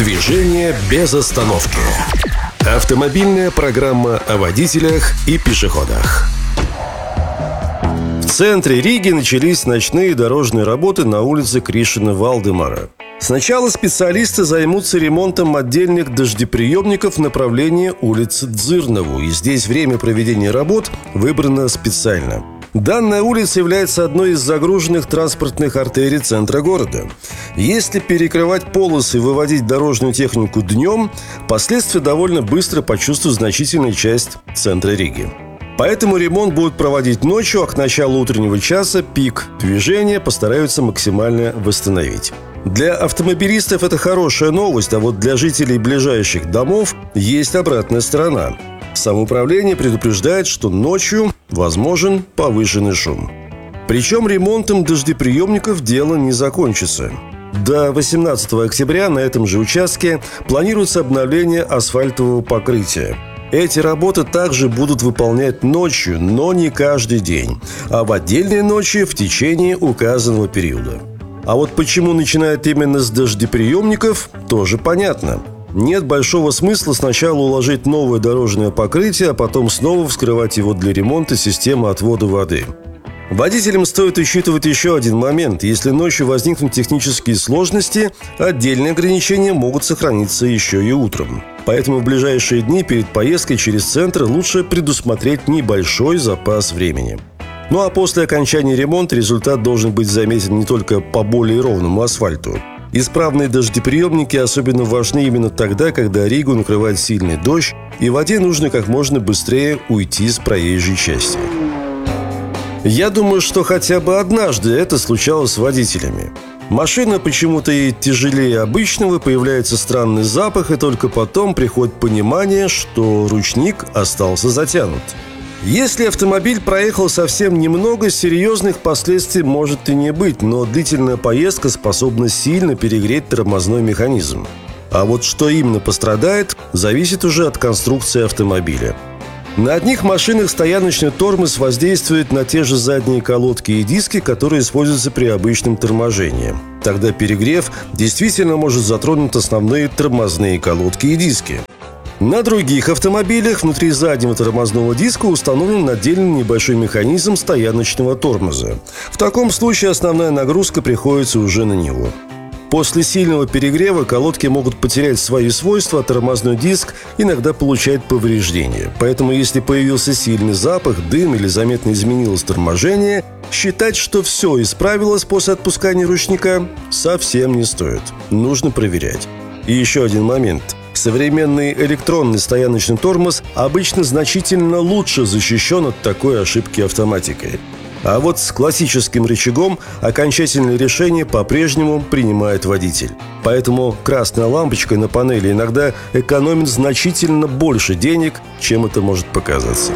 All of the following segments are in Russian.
Движение без остановки. Автомобильная программа о водителях и пешеходах. В центре Риги начались ночные дорожные работы на улице Кришина-Валдемара. Сначала специалисты займутся ремонтом отдельных дождеприемников в направлении улицы Дзырнову, и здесь время проведения работ выбрано специально. Данная улица является одной из загруженных транспортных артерий центра города. Если перекрывать полосы и выводить дорожную технику днем, последствия довольно быстро почувствует значительная часть центра Риги. Поэтому ремонт будут проводить ночью, а к началу утреннего часа пик движения постараются максимально восстановить. Для автомобилистов это хорошая новость, а вот для жителей ближайших домов есть обратная сторона. Самоуправление предупреждает, что ночью возможен повышенный шум. Причем ремонтом дождеприемников дело не закончится. До 18 октября на этом же участке планируется обновление асфальтового покрытия. Эти работы также будут выполнять ночью, но не каждый день, а в отдельные ночи в течение указанного периода. А вот почему начинают именно с дождеприемников, тоже понятно. Нет большого смысла сначала уложить новое дорожное покрытие, а потом снова вскрывать его для ремонта системы отвода воды. Водителям стоит учитывать еще один момент. Если ночью возникнут технические сложности, отдельные ограничения могут сохраниться еще и утром. Поэтому в ближайшие дни перед поездкой через центр лучше предусмотреть небольшой запас времени. Ну а после окончания ремонта результат должен быть заметен не только по более ровному асфальту. Исправные дождеприемники особенно важны именно тогда, когда Ригу накрывает сильный дождь, и воде нужно как можно быстрее уйти с проезжей части. Я думаю, что хотя бы однажды это случалось с водителями. Машина почему-то едет тяжелее обычного, появляется странный запах, и только потом приходит понимание, что ручник остался затянут. Если автомобиль проехал совсем немного, серьезных последствий может и не быть, но длительная поездка способна сильно перегреть тормозной механизм. А вот что именно пострадает, зависит уже от конструкции автомобиля. На одних машинах стояночный тормоз воздействует на те же задние колодки и диски, которые используются при обычном торможении. Тогда перегрев действительно может затронуть основные тормозные колодки и диски. На других автомобилях внутри заднего тормозного диска установлен отдельный небольшой механизм стояночного тормоза. В таком случае основная нагрузка приходится уже на него. После сильного перегрева колодки могут потерять свои свойства, а тормозной диск иногда получает повреждения. Поэтому если появился сильный запах, дым или заметно изменилось торможение, считать, что все исправилось после отпускания ручника, совсем не стоит. Нужно проверять. И еще один момент. Современный электронный стояночный тормоз обычно значительно лучше защищен от такой ошибки автоматикой. А вот с классическим рычагом окончательное решение по-прежнему принимает водитель. Поэтому красная лампочка на панели иногда экономит значительно больше денег, чем это может показаться.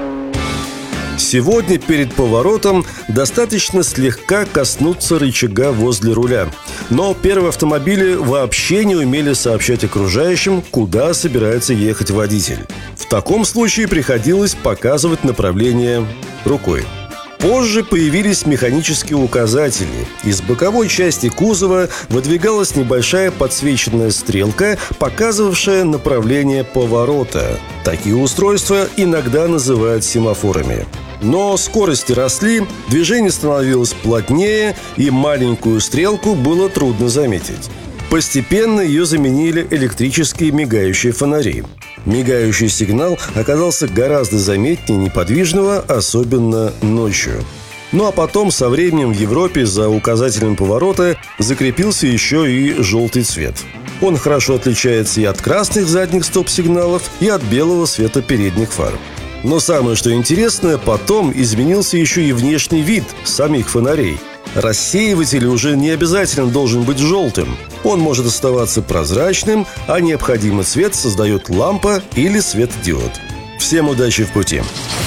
Сегодня перед поворотом достаточно слегка коснуться рычага возле руля. Но первые автомобили вообще не умели сообщать окружающим, куда собирается ехать водитель. В таком случае приходилось показывать направление рукой. Позже появились механические указатели. Из боковой части кузова выдвигалась небольшая подсвеченная стрелка, показывавшая направление поворота. Такие устройства иногда называют семафорами. Но скорости росли, движение становилось плотнее, и маленькую стрелку было трудно заметить. Постепенно ее заменили электрические мигающие фонари. Мигающий сигнал оказался гораздо заметнее неподвижного, особенно ночью. Ну а потом со временем в Европе за указателем поворота закрепился еще и желтый цвет. Он хорошо отличается и от красных задних стоп-сигналов, и от белого света передних фар. Но самое что интересное, потом изменился еще и внешний вид самих фонарей. Рассеиватель уже не обязательно должен быть желтым. Он может оставаться прозрачным, а необходимый цвет создает лампа или светодиод. Всем удачи в пути!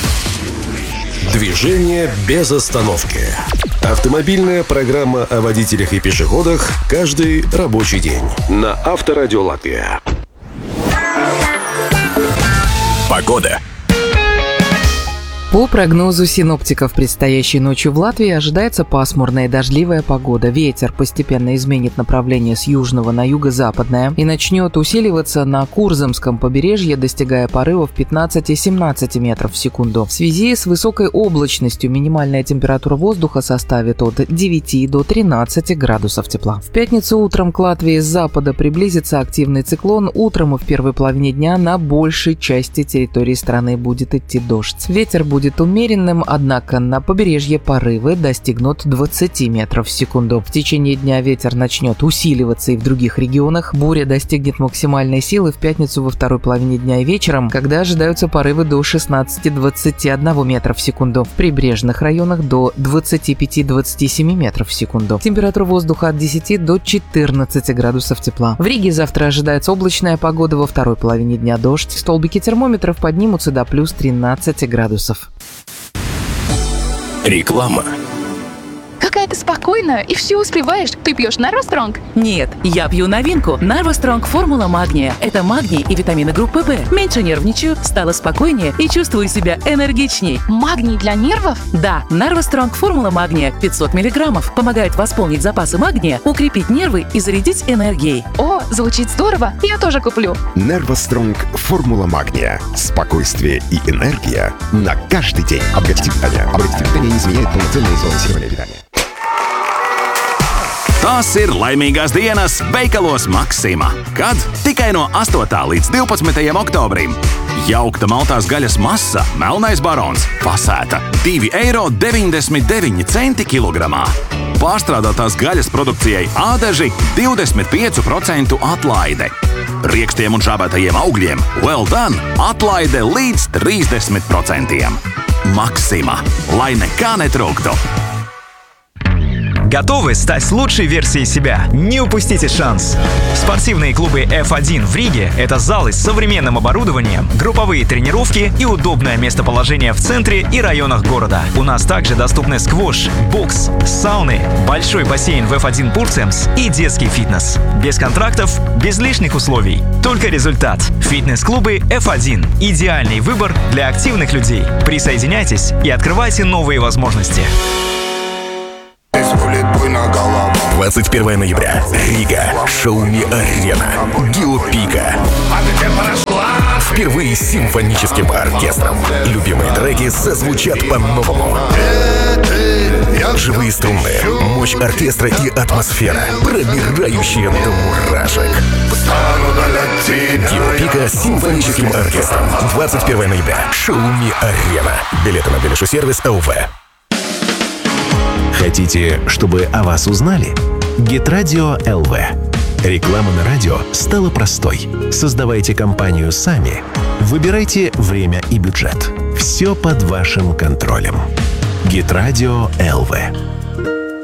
Движение без остановки. Автомобильная программа о водителях и пешеходах каждый рабочий день. На Авторадио Латвия. Погода. По прогнозу синоптиков, предстоящей ночью в Латвии ожидается пасмурная и дождливая погода. Ветер постепенно изменит направление с южного на юго-западное и начнет усиливаться на Курзамском побережье, достигая порывов 15-17 метров в секунду. В связи с высокой облачностью минимальная температура воздуха составит от 9 до 13 градусов тепла. В пятницу утром к Латвии с запада приблизится активный циклон. Утром и в первой половине дня на большей части территории страны будет идти дождь. Ветер будет умеренным, однако на побережье порывы достигнут 20 метров в секунду. В течение дня ветер начнет усиливаться и в других регионах. Буря достигнет максимальной силы в пятницу во второй половине дня и вечером, когда ожидаются порывы до 16-21 метра в секунду. В прибрежных районах до 25-27 метров в секунду. Температура воздуха от 10 до 14 градусов тепла. В Риге завтра ожидается облачная погода, во второй половине дня дождь. Столбики термометров поднимутся до плюс 13 градусов. Реклама. Какая ты спокойная и все успеваешь. Ты пьешь Nervostronг? Нет, я пью новинку Nervostronг Формула Магния. Это магний и витамины группы В. Меньше нервничаю, стала спокойнее и чувствую себя энергичней. Магний для нервов? Да, Nervostronг Формула Магния 500 мг помогает восполнить запасы магния, укрепить нервы и зарядить энергией. О, звучит здорово. Я тоже куплю. Nervostronг Формула Магния. Спокойствие и энергия на каждый день. Обратите внимание, не изменяет полноценное сбалансированное питание. Tās ir laimīgās dienas veikalos Maksima, kad tikai no 8. līdz 12. oktobrim jaukta maltās gaļas masa Melnais barons fasēta 2,99 eiro kilogramā. Pārstrādātās gaļas produkcijai ādaži 25% atlaide. Riekstiem un žābētajiem augļiem well done atlaide līdz 30%. Maksima, lai nekā netrūktu. Готовы стать лучшей версией себя? Не упустите шанс! Спортивные клубы F1 в Риге – это залы с современным оборудованием, групповые тренировки и удобное местоположение в центре и районах города. У нас также доступны сквош, бокс, сауны, большой бассейн в F1 Pulsems и детский фитнес. Без контрактов, без лишних условий. Только результат. Фитнес-клубы F1 – идеальный выбор для активных людей. Присоединяйтесь и открывайте новые возможности. 21 ноября. Рига. Шауми-арена. Геопика. Впервые с симфоническим оркестром. Любимые треки зазвучат по-новому. Живые струны, мощь оркестра и атмосфера, пробирающая до мурашек. Геопика с симфоническим оркестром. 21 ноября. Шауми-арена. Билеты на Белишу-сервис ЛВ. Хотите, чтобы о вас узнали? Гитрадио ЛВ. Реклама на радио стала простой. Создавайте компанию сами. Выбирайте время и бюджет. Все под вашим контролем. Гитрадио ЛВ.